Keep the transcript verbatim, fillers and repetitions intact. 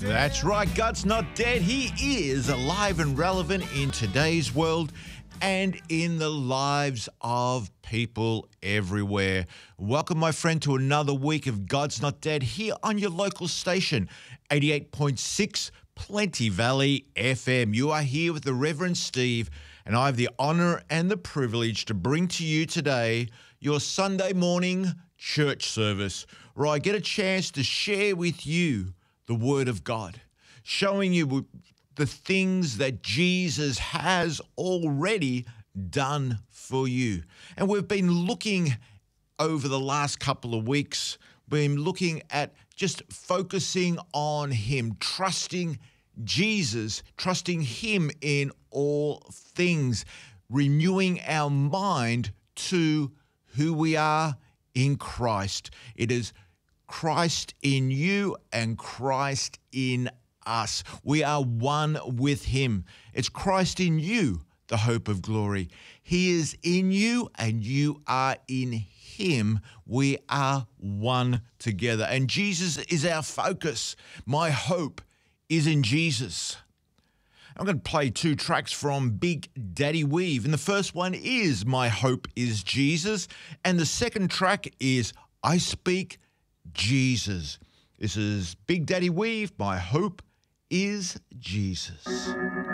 That's right, God's not dead. He is alive and relevant in today's world and in the lives of people everywhere. Welcome, my friend, to another week of God's Not Dead here on your local station, eighty-eight point six Plenty Valley F M. You are here with the Reverend Steve, and I have the honor and the privilege to bring to you today your Sunday morning church service, where I get a chance to share with you the Word of God, showing you the things that Jesus has already done for you. And we've been looking over the last couple of weeks, been looking at just focusing on Him, trusting Jesus, trusting Him in all things, renewing our mind to who we are in Christ. It is Christ in you and Christ in us. We are one with Him. It's Christ in you, the hope of glory. He is in you and you are in Him. We are one together. And Jesus is our focus. My hope is in Jesus. I'm going to play two tracks from Big Daddy Weave. And the first one is My Hope is Jesus. And the second track is I Speak Jesus. This is Big Daddy Weave. My hope is Jesus.